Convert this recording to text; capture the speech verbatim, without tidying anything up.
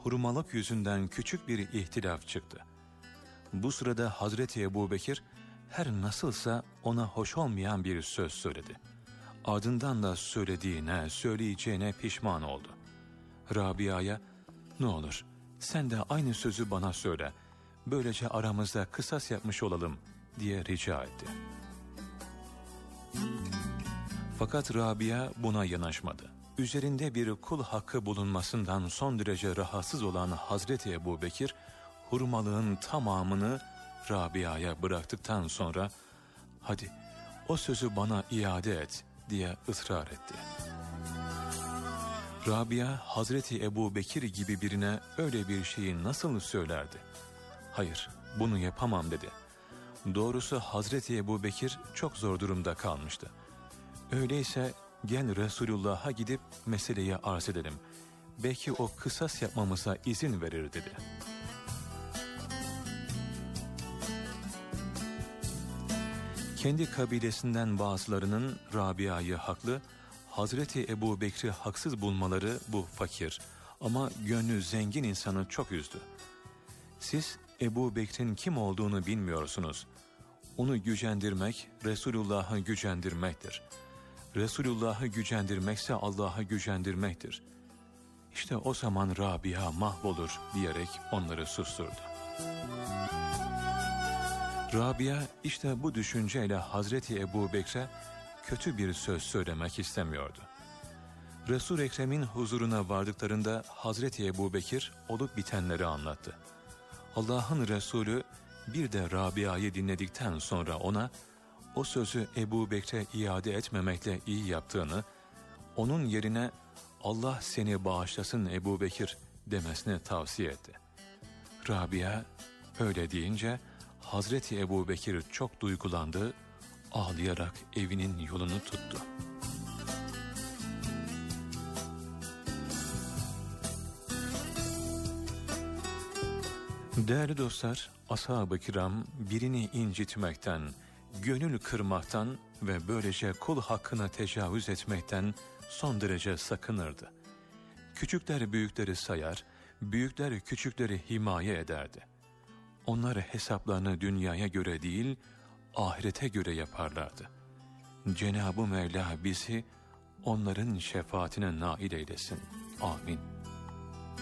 hurmalık yüzünden küçük bir ihtilaf çıktı. Bu sırada Hazreti Ebubekir her nasılsa ona hoş olmayan bir söz söyledi. Ardından da söylediğine, söyleyeceğine pişman oldu. Rabia'ya, "Ne olur sen de aynı sözü bana söyle, böylece aramızda kısas yapmış olalım," diye rica etti. Fakat Rabia buna yanaşmadı. Üzerinde bir kul hakkı bulunmasından son derece rahatsız olan Hazreti Ebubekir, hurmalığın tamamını Rabia'ya bıraktıktan sonra, "Hadi o sözü bana iade et," diye ısrar etti. Rabia, Hazreti Ebubekir gibi birine öyle bir şeyi nasıl söylerdi? "Hayır, bunu yapamam," dedi. Doğrusu Hazreti Ebubekir çok zor durumda kalmıştı. "Öyleyse gel Resulullah'a gidip meseleyi arz edelim. Belki o kısas yapmamıza izin verir," dedi. Kendi kabilesinden bazılarının Rabia'yı haklı, Hazreti Ebubekir'i haksız bulmaları bu fakir ama gönlü zengin insanı çok üzdü. "Siz Ebubekir'in kim olduğunu bilmiyorsunuz. Onu gücendirmek Resulullah'ı gücendirmektir. Resulullah'ı gücendirmekse Allah'ı gücendirmektir. İşte o zaman Rabia mahvolur," diyerek onları susturdu. Rabia işte bu düşünceyle Hazreti Ebubekir'e kötü bir söz söylemek istemiyordu. Resul-i Ekrem'in huzuruna vardıklarında Hazreti Ebubekir olup bitenleri anlattı. Allah'ın Resulü bir de Rabia'yı dinledikten sonra ona o sözü Ebubekir'e iade etmemekle iyi yaptığını, onun yerine "Allah seni bağışlasın Ebubekir," demesini tavsiye etti. Rabia öyle deyince Hazreti Ebubekir çok duygulandı, ağlayarak evinin yolunu tuttu. Değerli dostlar, ashab-ı kiram birini incitmekten, gönül kırmaktan ve böylece kul hakkına tecavüz etmekten son derece sakınırdı. Küçükler büyükleri sayar, büyükler küçükleri himaye ederdi. Onlar hesaplarını dünyaya göre değil, ahirete göre yaparlardı. Cenab-ı Mevla bizi onların şefaatine nail eylesin. Amin.